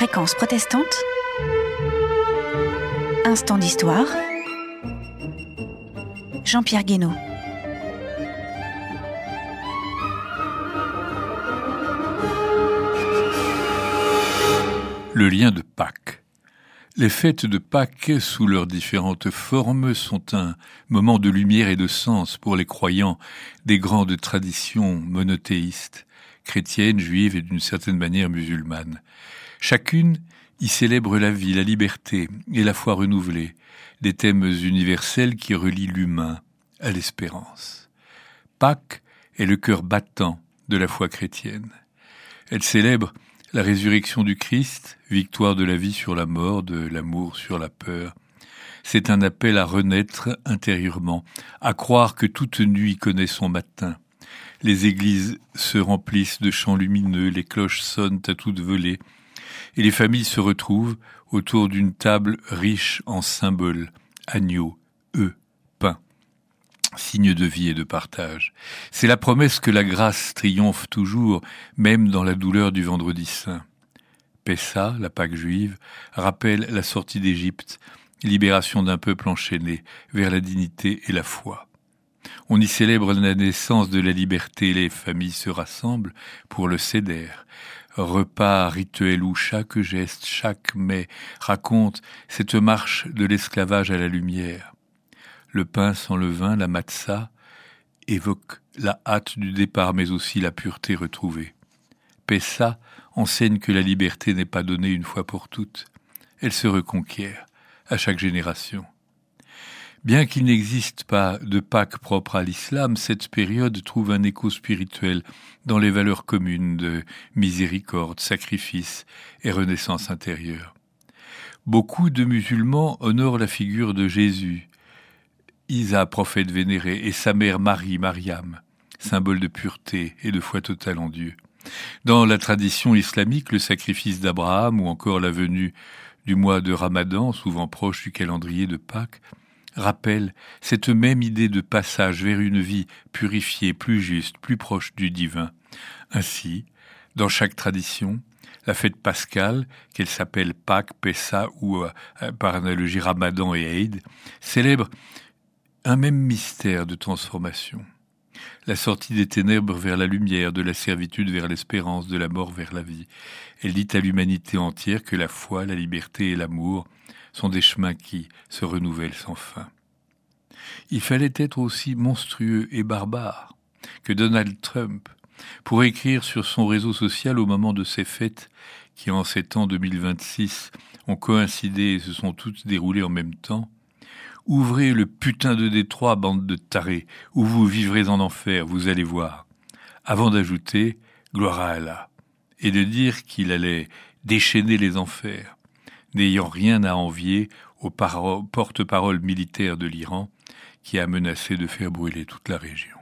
Fréquence protestante, instant d'histoire, Jean-Pierre Guénaud. Le lien de Pâques. Les fêtes de Pâques, sous leurs différentes formes, sont un moment de lumière et de sens pour les croyants des grandes traditions monothéistes, chrétiennes, juives et d'une certaine manière musulmanes. Chacune y célèbre la vie, la liberté et la foi renouvelée, des thèmes universels qui relient l'humain à l'espérance. Pâques est le cœur battant de la foi chrétienne. Elle célèbre la résurrection du Christ, victoire de la vie sur la mort, de l'amour sur la peur. C'est un appel à renaître intérieurement, à croire que toute nuit connaît son matin. Les églises se remplissent de chants lumineux, les cloches sonnent à toute volée, et les familles se retrouvent autour d'une table riche en symboles, agneaux, œufs, pain, signe de vie et de partage. C'est la promesse que la grâce triomphe toujours, même dans la douleur du vendredi saint. Pessa, la Pâque juive, rappelle la sortie d'Égypte, libération d'un peuple enchaîné vers la dignité et la foi. On y célèbre la naissance de la liberté, les familles se rassemblent pour le Seder, repas rituel où chaque geste, chaque mets raconte cette marche de l'esclavage à la lumière. Le pain sans le vin, la matzah, évoque la hâte du départ mais aussi la pureté retrouvée. Pessa enseigne que la liberté n'est pas donnée une fois pour toutes. Elle se reconquiert à chaque génération. Bien qu'il n'existe pas de Pâques propre à l'islam, cette période trouve un écho spirituel dans les valeurs communes de miséricorde, sacrifice et renaissance intérieure. Beaucoup de musulmans honorent la figure de Jésus, Isa, prophète vénéré, et sa mère Marie, Mariam, symbole de pureté et de foi totale en Dieu. Dans la tradition islamique, le sacrifice d'Abraham ou encore la venue du mois de Ramadan, souvent proche du calendrier de Pâques, rappelle cette même idée de passage vers une vie purifiée, plus juste, plus proche du divin. Ainsi, dans chaque tradition, la fête pascale, qu'elle s'appelle Pâques, Pessa ou par analogie Ramadan et Eid, célèbre un même mystère de transformation. La sortie des ténèbres vers la lumière, de la servitude vers l'espérance, de la mort vers la vie. Elle dit à l'humanité entière que la foi, la liberté et l'amour sont des chemins qui se renouvellent sans fin. Il fallait être aussi monstrueux et barbare que Donald Trump pour écrire sur son réseau social au moment de ces fêtes qui, en ces ans 2026, ont coïncidé et se sont toutes déroulées en même temps. Ouvrez le putain de Détroit, bande de tarés, où vous vivrez en enfer, vous allez voir. Avant d'ajouter « gloire à Allah » et de dire qu'il allait déchaîner les enfers, n'ayant rien à envier au porte-parole militaire de l'Iran qui a menacé de faire brûler toute la région.